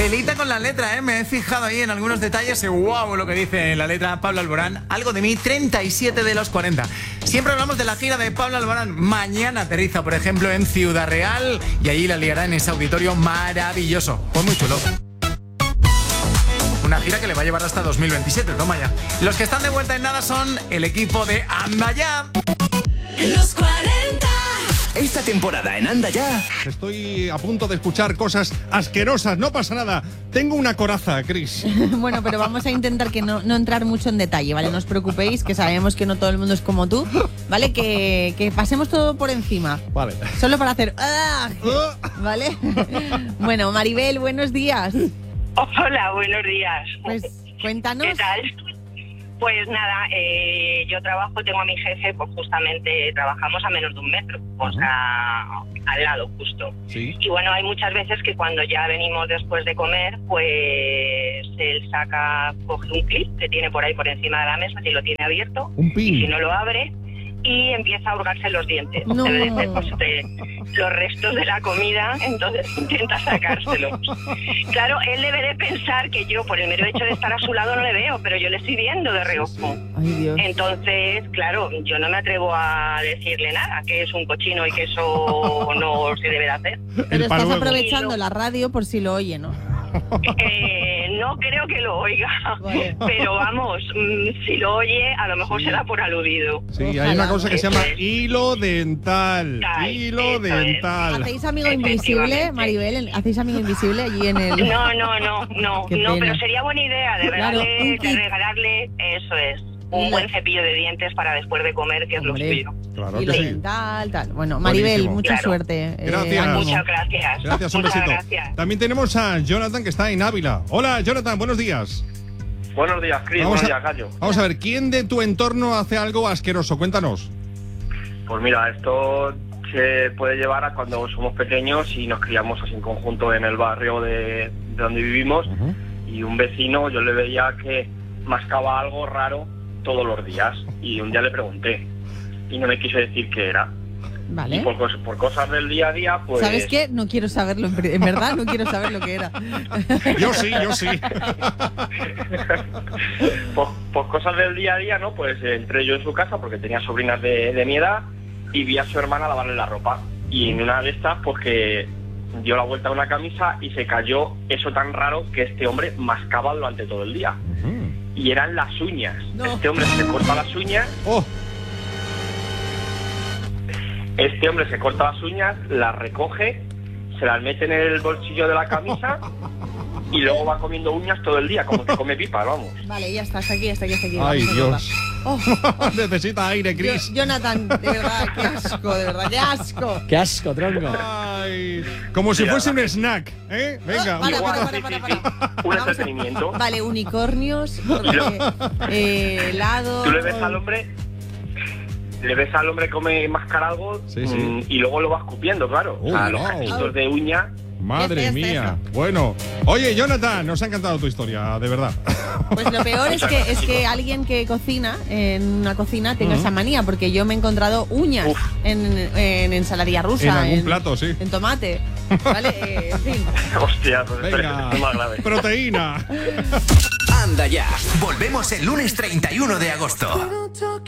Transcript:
Telita con la letra, me he fijado ahí en algunos detalles y wow, lo que dice la letra Pablo Alborán. Algo de mí, 37 de los 40. Siempre hablamos de la gira de Pablo Alborán. Mañana aterriza, por ejemplo, en Ciudad Real y allí la liará en ese auditorio maravilloso. Pues muy chulo. Una gira que le va a llevar hasta 2027, toma ya. Los que están de vuelta en nada son el equipo de Anda Ya. Los 40. Esta temporada en Anda Ya. Estoy a punto de escuchar cosas asquerosas, no pasa nada. Tengo una coraza, Cris. Bueno, pero vamos a intentar que no entrar mucho en detalle, ¿vale? No os preocupéis, que sabemos que no todo el mundo es como tú, ¿vale? Que pasemos todo por encima. Vale. Solo para hacer... ¿Vale? Bueno, Maribel, buenos días. Hola, buenos días. Pues cuéntanos. ¿Qué tal? Pues nada, yo tengo a mi jefe, pues justamente trabajamos a menos de 1 metro, o sea, al lado justo. Sí. Y bueno, hay muchas veces que cuando ya venimos después de comer, pues él coge un clip que tiene por ahí por encima de la mesa, si lo tiene abierto, Un pin. y si no lo abre, y empieza a hurgarse los dientes. No. Debe de ser pues, los restos de la comida, entonces intenta sacárselos. Claro, él debe de pensar que yo, por el mero hecho de estar a su lado, no le veo, pero yo le estoy viendo de reojo. Ay, Dios. Entonces, claro, yo no me atrevo a decirle nada, que es un cochino y que eso no se debe de hacer. Pero estás paluego. aprovechando la radio por si lo oye, ¿no? No creo que lo oiga, Vale. pero vamos, si lo oye, a lo mejor se da por aludido. Sí, Ojalá. hay una cosa que se llama Eso es. hilo dental. Ay, Hilo eso es. dental. ¿Hacéis amigo invisible, Efectivamente. Maribel? ¿Hacéis amigo invisible allí en el...? No, Qué pena. pero sería buena idea de Claro, regalarle, un kit. eso es, un buen cepillo de dientes para después de comer, que es lo Hombre. suyo. Claro Y lo que sí. dental, tal. Bueno, Maribel, Buenísimo. mucha Claro. suerte. Gracias. ánimo. Muchas gracias. Gracias, un Muchas besito. gracias. También tenemos a Jonathan, que está en Ávila. Hola, Jonathan, buenos días. Buenos días, Cris. Vamos Buenos a- días, Gallo. Vamos a ver, ¿quién de tu entorno hace algo asqueroso? Cuéntanos. Pues mira, esto se puede llevar a cuando somos pequeños y nos criamos así en conjunto en el barrio de donde vivimos. Y un vecino, yo le veía que mascaba algo raro todos los días. Y un día le pregunté y no me quiso decir qué era. Y Vale. por cosas del día a día, pues... ¿Sabes qué? No quiero saberlo, en verdad no quiero saber lo que era. Yo sí. Por cosas del día a día, ¿no? Pues entré yo en su casa porque tenía sobrinas de mi edad y vi a su hermana lavarle la ropa. Y en una de estas, pues que dio la vuelta a una camisa y se cayó eso tan raro que este hombre mascaba durante todo el día. Y eran las uñas. No. Este hombre se corta las uñas, Oh, las recoge, se las mete en el bolsillo de la camisa y luego va comiendo uñas todo el día, como que come pipa, vamos. Vale, ya está, hasta aquí. ay, Vamos a Dios. tocar. Oh, Necesita aire, Cris. Jonathan, de verdad, qué asco, de verdad, qué asco. ¡Qué asco, tronco! Ay, como si fuese un snack, ¿eh? Venga. Para. Un Vamos a- entretenimiento. Vale, unicornios, helado. Tú le ves al hombre come mascar algo Sí, sí. y luego lo vas escupiendo, claro. O sea, los wow. cachitos de uña. Madre Ya está, mía. Bueno, oye, Jonathan, nos ha encantado tu historia, de verdad. Pues lo peor es que alguien que cocina en una cocina tenga esa manía, porque yo me he encontrado uñas Uf. en ensaladilla rusa. En algún plato, sí. En tomate. ¿Vale? En fin. Hostia, pues Venga, es más grave. proteína. Anda Ya. Volvemos el lunes 31 de agosto.